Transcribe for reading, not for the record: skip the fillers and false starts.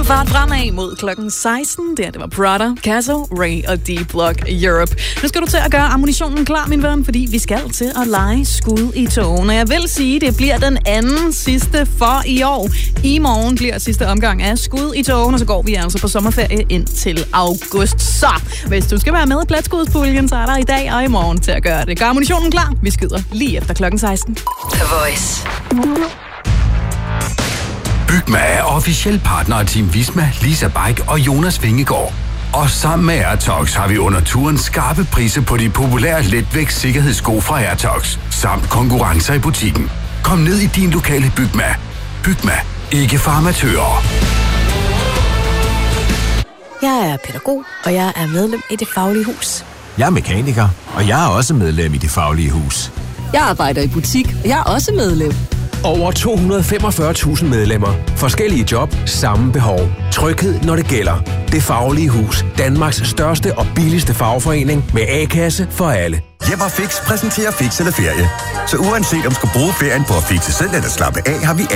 fuld fart fremad mod klokken 16. Det var Prada, Casso, Ray og D-Block Europe. Nu skal du til at gøre ammunitionen klar, min ven, fordi vi skal til at lege skud i togen. Og jeg vil sige, det bliver den anden sidste for i år. I morgen bliver sidste omgang af skud i togen, og så går vi altså på sommerferie ind til august. Så hvis du skal være med i Pletskudspuljen, så er der i dag og i morgen til at gøre det. Gør ammunitionen klar. Vi skyder lige efter klokken 16. The Voice. Bygma er officiel partner af Team Visma, Lisa Bike og Jonas Vingegaard. Og sammen med Airtox har vi under turen skarpe priser på de populære letvægts sikkerhedssko fra Airtox, samt konkurrencer i butikken. Kom ned i din lokale Bygma. Bygma. Ikke for amatører. Jeg er pædagog, og jeg er medlem i Det Faglige Hus. Jeg er mekaniker, og jeg er også medlem i Det Faglige Hus. Jeg arbejder i butik, og jeg er også medlem. Over 245.000 medlemmer. Forskellige job, samme behov. Tryghed, når det gælder. Det Faglige Hus. Danmarks største og billigste fagforening med A-kasse for alle. Hjem og Fix præsenterer Fix eller Ferie. Så uanset om du skal bruge ferien på at fixe selv eller slappe af, har vi